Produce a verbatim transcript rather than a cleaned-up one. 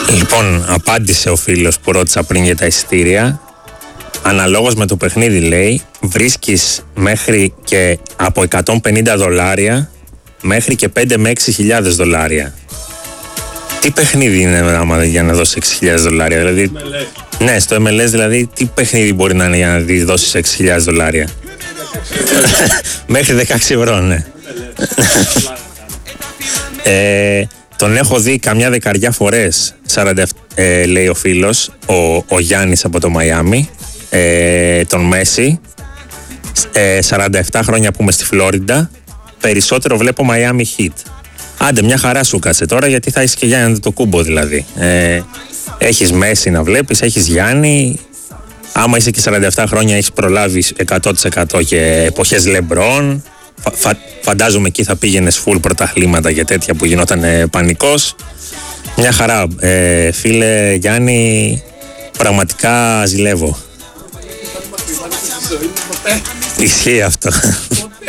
Λοιπόν, απάντησε ο φίλος που ρώτησα πριν για τα εισιτήρια. Αναλόγως με το παιχνίδι, λέει, βρίσκεις μέχρι και από εκατόν πενήντα δολάρια μέχρι και πέντε με έξι χιλιάδες δολάρια. Τι παιχνίδι είναι άμα, για να δώσει έξι χιλιάδες δολάρια, δηλαδή? Ναι, στο εμ ελ ες δηλαδή, τι παιχνίδι μπορεί να είναι για να δώσεις έξι χιλιάδες δολάρια? Μέχρι δεκαέξι ευρώ, ναι. ε, τον έχω δει καμιά δεκαριά φορές, σαράντα επτά, ε, λέει ο φίλος, ο, ο Γιάννης από το Μαϊάμι, ε, τον Μέση, ε, σαράντα επτά χρόνια που είμαι στη Φλόριντα, περισσότερο βλέπω Miami Heat. Άντε, μια χαρά σου κάτσε τώρα, γιατί θα έχεις και Γιάννη το κούμπο δηλαδή. Ε, έχεις Μέση να βλέπεις, έχεις Γιάννη. Άμα είσαι και σαράντα επτά χρόνια, έχεις προλάβει εκατό τοις εκατό και εποχές Λεμπρόν. Φα, φα, φαντάζομαι εκεί θα πήγαινες full πρωταθλήματα και τέτοια που γινόταν ε, πανικός. Μια χαρά. Ε, φίλε Γιάννη, πραγματικά ζηλεύω. Ισχύει αυτό.